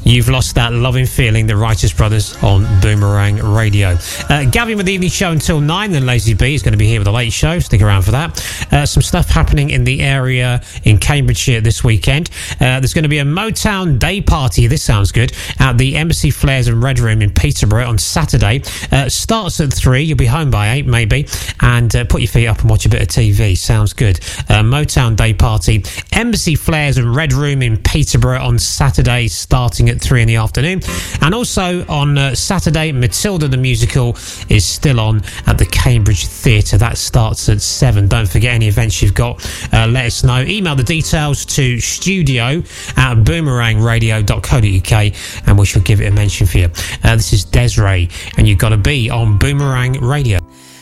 You've Lost That Loving Feeling, the Righteous Brothers on Boomerang Radio. Gavin with the evening show until 9, then Lazy B is going to be here with the late show. Stick around for that. Some stuff happening in the area in Cambridgeshire this weekend. There's going to be a Motown Day Party, this sounds good, at the Embassy Flares and Red Room in Peterborough on Saturday. Starts at 3, you'll be home by 8 maybe, and put your feet up and watch a bit of TV. Sounds good. Motown Day Party, Embassy Flares and Red Room in Peterborough on Saturday, starting at 3 in the afternoon. And also on Saturday, Matilda the Musical is still on at the Cambridge Theatre. That starts at 7. Don't forget any events you've got, let us know. Email the details to studio@boomerangradio.co.uk and we shall give it a mention for you. This is Desiree and you've got to be on Boomerang Radio.